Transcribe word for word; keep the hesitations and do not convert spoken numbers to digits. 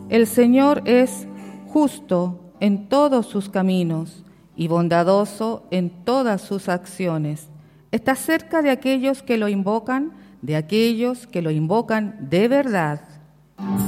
El Señor es justo en todos sus caminos y bondadoso en todas sus acciones. Está cerca de aquellos que lo invocan, de aquellos que lo invocan de verdad.